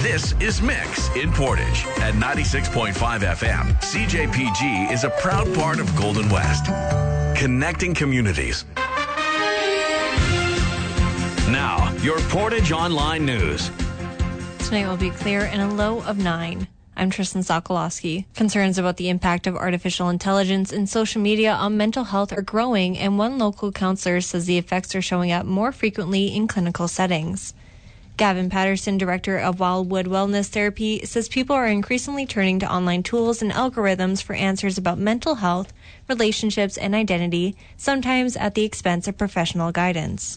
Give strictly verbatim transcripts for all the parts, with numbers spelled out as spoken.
This is Mix in Portage at ninety-six point five F M. C J P G is a proud part of Golden West, connecting communities. Now, your Portage Online News. Tonight will be clear and a low of nine. I'm Tristan Sokolowski. Concerns about the impact of artificial intelligence and social media on mental health are growing, and one local counselor says the effects are showing up more frequently in clinical settings. Gavin Patterson, director of Wildwood Wellness Therapy, says people are increasingly turning to online tools and algorithms for answers about mental health, relationships, and identity, sometimes at the expense of professional guidance.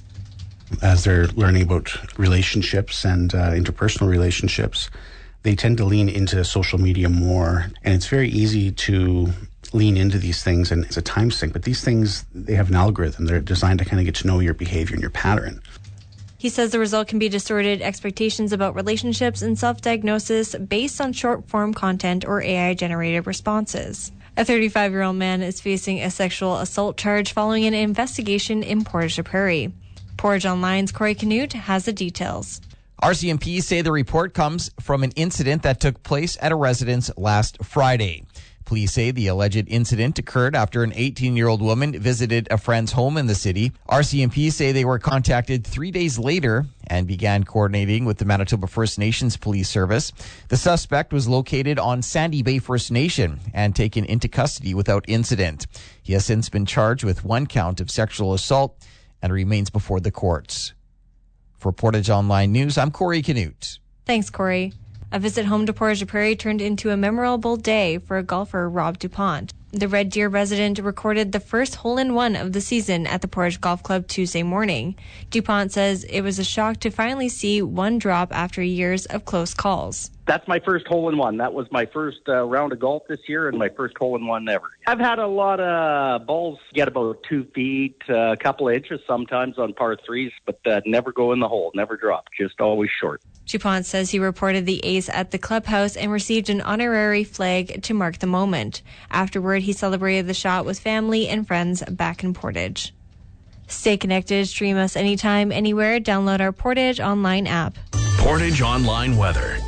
As they're learning about relationships and uh, interpersonal relationships, they tend to lean into social media more, and it's very easy to lean into these things, and it's a time sink. But these things, they have an algorithm. They're designed to kind of get to know your behavior and your pattern. He says the result can be distorted expectations about relationships and self-diagnosis based on short-form content or A I-generated responses. A thirty-five-year-old man is facing a sexual assault charge following an investigation in Portage la Prairie. Portage Online's Corey Canute has the details. R C M P say the report comes from an incident that took place at a residence last Friday. Police say the alleged incident occurred after an eighteen-year-old woman visited a friend's home in the city. R C M P say they were contacted three days later and began coordinating with the Manitoba First Nations Police Service. The suspect was located on Sandy Bay First Nation and taken into custody without incident. He has since been charged with one count of sexual assault and remains before the courts. For Portage Online News, I'm Corey Canute. Thanks, Corey. A visit home to Portage la Prairie turned into a memorable day for golfer Rob DuPont. The Red Deer resident recorded the first hole-in-one of the season at the Portage Golf Club Tuesday morning. DuPont says it was a shock to finally see one drop after years of close calls. That's my first hole-in-one. That was my first uh, round of golf this year and my first hole-in-one ever. I've had a lot of balls get about two feet, uh, a couple inches sometimes on par threes, but uh, never go in the hole, never drop, just always short. DuPont says he reported the ace at the clubhouse and received an honorary flag to mark the moment. Afterward, he celebrated the shot with family and friends back in Portage. Stay connected, stream us anytime, anywhere. Download our Portage Online app. Portage Online weather.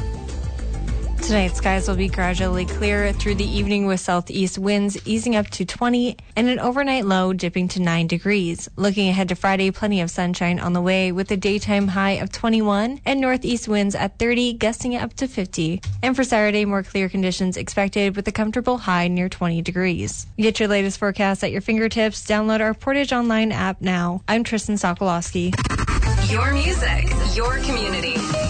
Tonight, skies will be gradually clear through the evening with southeast winds easing up to twenty and an overnight low dipping to nine degrees. Looking ahead to Friday, plenty of sunshine on the way with a daytime high of twenty-one and northeast winds at thirty, gusting up to fifty. And for Saturday, more clear conditions expected with a comfortable high near twenty degrees. Get your latest forecast at your fingertips. Download our Portage Online app now. I'm Tristan Sokolowski. Your music, your community.